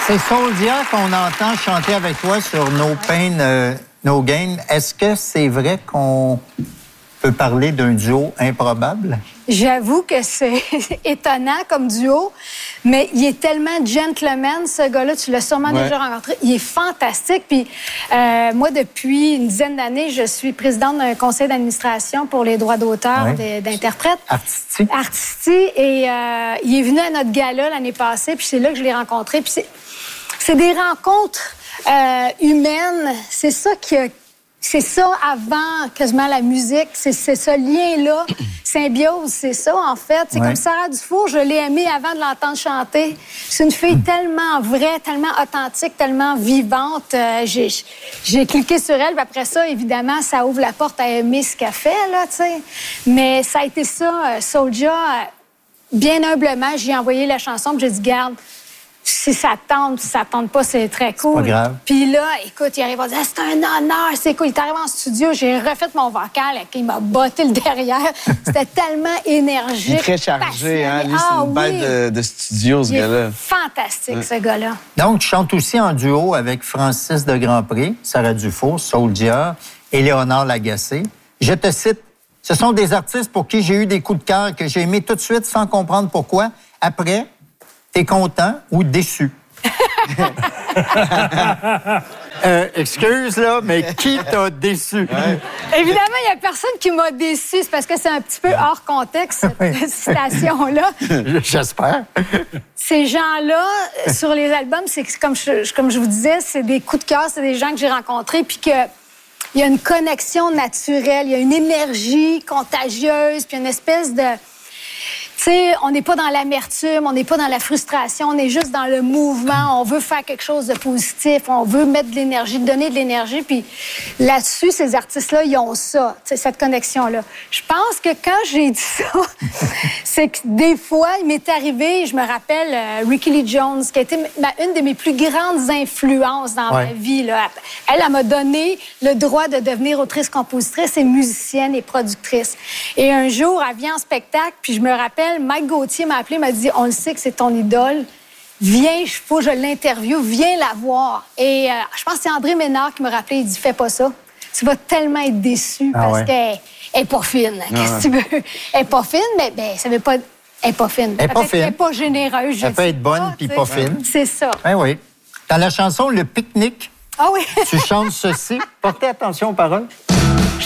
C'est Soulja qu'on entend chanter avec toi sur No Pain, No Gain. Est-ce que c'est vrai qu'on peut parler d'un duo improbable? J'avoue que c'est étonnant comme duo, mais il est tellement gentleman, ce gars-là. Tu l'as sûrement déjà rencontré. Il est fantastique. Puis moi, depuis une dizaine d'années, je suis présidente d'un conseil d'administration pour les droits d'auteur d'interprètes. Artisti. Et il est venu à notre gala l'année passée, puis c'est là que je l'ai rencontré. Puis c'est des rencontres humaines. C'est ça qui a... C'est ça avant quasiment la musique, c'est ce lien-là, symbiose, c'est ça en fait. C'est comme Sarah Dufour, je l'ai aimée avant de l'entendre chanter. C'est une fille tellement vraie, tellement authentique, tellement vivante. J'ai cliqué sur elle, puis après ça, évidemment, ça ouvre la porte à aimer ce qu'elle fait, là, tu sais. Mais ça a été ça, Soulja, bien humblement, j'ai envoyé la chanson, puis j'ai dit, garde, si ça tente, si ça tente pas, c'est très cool. C'est pas grave. Puis là, écoute, il arrive à dire, c'est un honneur, c'est cool. Il est arrivé en studio, j'ai refait mon vocal, il m'a botté le derrière. C'était tellement énergique. Il est très chargé, hein? Lui, c'est une bête de studio, ce gars-là. Fantastique, ce gars-là. Donc, tu chantes aussi en duo avec Francis de Grandpré, Sarah Dufour, Soulja et Léonard Lagacé. Je te cite, « Ce sont des artistes pour qui j'ai eu des coups de cœur que j'ai aimés tout de suite sans comprendre pourquoi. Après, t'es content ou déçu? » Excuse, là, mais qui t'a déçu? Évidemment, il n'y a personne qui m'a déçu. C'est parce que c'est un petit peu hors contexte, cette citation-là. J'espère. Ces gens-là, sur les albums, c'est comme je vous disais, c'est des coups de cœur, c'est des gens que j'ai rencontrés, puis que il y a une connexion naturelle, il y a une énergie contagieuse, puis une espèce de... Tu sais, on n'est pas dans l'amertume, on n'est pas dans la frustration, on est juste dans le mouvement. On veut faire quelque chose de positif, on veut mettre de l'énergie, donner de l'énergie. Puis là-dessus, ces artistes-là, ils ont ça, cette connexion-là. Je pense que quand j'ai dit ça, c'est que des fois, il m'est arrivé, je me rappelle, Rickie Lee Jones, qui a été une de mes plus grandes influences dans ma vie. Là. Elle m'a donné le droit de devenir autrice-compositrice et musicienne et productrice. Et un jour, elle vient en spectacle, puis je me rappelle, Mike Gauthier m'a appelé, m'a dit « On le sait que c'est ton idole. Viens, il faut que je l'interviewe. Viens la voir. » Et je pense que c'est André Ménard qui m'a rappelé. Il dit « Fais pas ça. Tu vas tellement être déçu parce qu'elle est pas fine. Qu'est-ce que tu veux? Elle est pas fine, mais ça veut pas... Elle est pas fine. Elle est pas fine. Elle est pas généreuse. Elle peut être bonne puis pas fine. C'est ça. Oui. Dans la chanson « Le pique-nique », ah oui. tu chantes ceci. Portez attention aux paroles.